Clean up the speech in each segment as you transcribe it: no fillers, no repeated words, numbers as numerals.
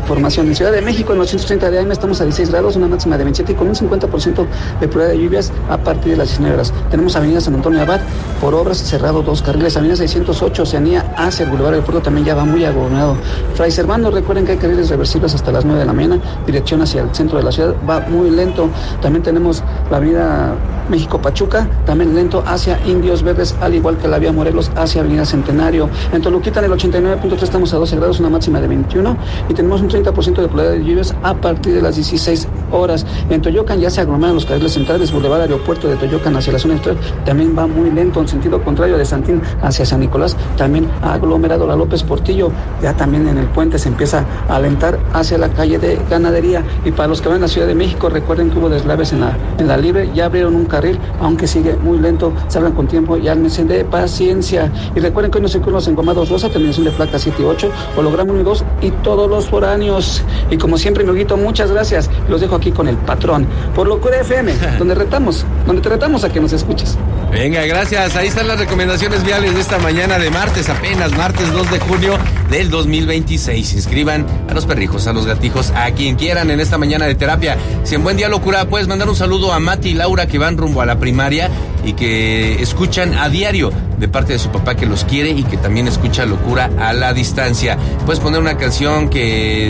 información. En Ciudad de México, en los 130 de AM, estamos a 16 grados, una máxima de 27 y con un 50% de probabilidad de lluvias a partir de las 19 horas. Tenemos Avenida San Antonio Abad, por obras cerrado 2 carriles. Avenida 608, Oceanía hacia el Boulevard del Puerto, también ya va muy aglomerado. Fray Servando, recuerden que hay carriles reversibles hasta las 9 de la mañana, dirección hacia el centro de la ciudad, va muy lento. También tenemos la Avenida México-Pachuca, también lento hacia Indios Verdes, al igual que la vía Morelos hacia Avenida Centenario. En Toluquita, en el 89.3, estamos a 12 grados, una máxima de 21 y tenemos un 30% de probabilidad de lluvias a partir de las 16 horas. En Toyocan ya se aglomeran los carriles centrales, Boulevard Aeropuerto de Toyocan hacia la zona industrial, también va muy lento. En sentido contrario, de Santín hacia San Nicolás, también ha aglomerado la López Portillo, ya también en el puente se empieza a alentar hacia la calle de Ganadería. Y para los que van a la Ciudad de México, recuerden que hubo deslaves en la Libre, ya abrieron un carril, aunque sigue muy lento, salgan con tiempo y ármense de paciencia. Y recuerden que hoy nos circulan los engomados rosa, terminación de placa 7 y 8, holograma 1 y 2 y todos los foráneos. Y como siempre, mi Huguito, muchas gracias. Los dejo aquí con el patrón, por Locura FM, donde te retamos a que nos escuches. Venga, gracias. Ahí están las recomendaciones viales de esta mañana de martes, apenas martes 2 de junio del 2026. Inscriban a los perrijos, a los gatijos, a quien quieran en esta mañana de terapia. Si en Buen Día Locura puedes mandar un saludo a Mati y Laura, que van rumbo a la primaria y que escuchan a diario de parte de su papá, que los quiere y que también escucha Locura a la distancia. Puedes poner una canción que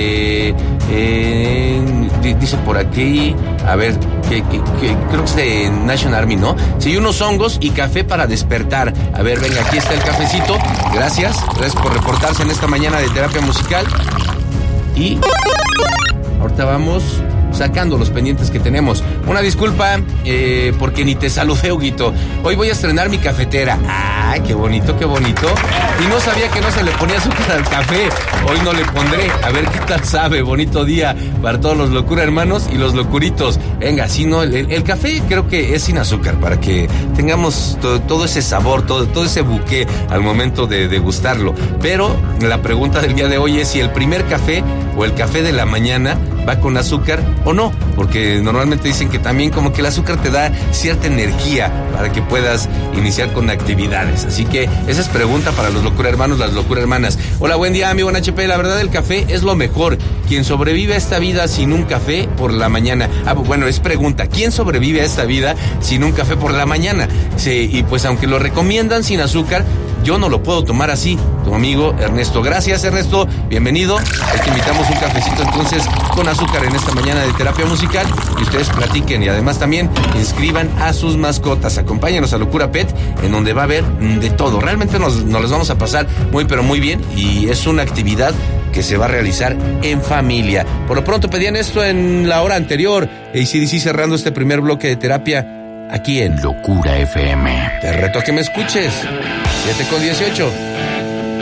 dice por aquí, a ver, que creo que es de National Army, ¿no? Sí, unos hongos y café para despertar. A ver, venga, aquí está el cafecito. Gracias por reportarse en esta mañana de terapia musical. Y ahorita vamos sacando los pendientes que tenemos. Una disculpa porque ni te saludé, Huguito. Hoy voy a estrenar mi cafetera. ¡Ay, qué bonito, qué bonito! Y no sabía que no se le ponía azúcar al café. Hoy no le pondré. A ver qué tal sabe. Bonito día para todos los locura hermanos y los locuritos. Venga, sí, no, el café creo que es sin azúcar para que tengamos todo ese sabor, todo ese buqué al momento de degustarlo. Pero la pregunta del día de hoy es si el primer café o el café de la mañana va con azúcar o no, porque normalmente dicen que también como que el azúcar te da cierta energía para que puedas iniciar con actividades. Así que esa es pregunta para los locura hermanos, las locura hermanas. Hola, buen día, amigo en HP. La verdad, el café es lo mejor. ¿Quién sobrevive a esta vida sin un café por la mañana? Bueno, es pregunta. ¿Quién sobrevive a esta vida sin un café por la mañana? Sí, y pues aunque lo recomiendan sin azúcar, yo no lo puedo tomar así. Tu amigo Ernesto. Gracias, Ernesto. Bienvenido. Ahí te invitamos un cafecito entonces con azúcar en esta mañana de terapia musical y ustedes platiquen y además también inscriban a sus mascotas. Acompáñanos a Locura Pet, en donde va a haber de todo. Realmente nos los vamos a pasar muy pero muy bien y es una actividad que se va a realizar en familia. Por lo pronto pedían esto en la hora anterior. AC/DC cerrando este primer bloque de terapia aquí en Locura FM. Te reto a que me escuches. 7:18.